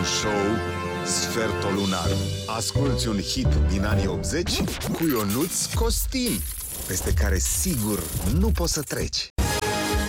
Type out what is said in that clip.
show Sfertolunar. Asculți un hit din anii 80 cu Ionuț Costin, peste care sigur nu poți să treci.